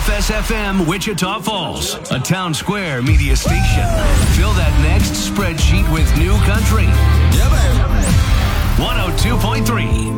KFSFM Wichita Falls, a Town Square media station. Fill that next spreadsheet with new country. Yeah, baby. 102.3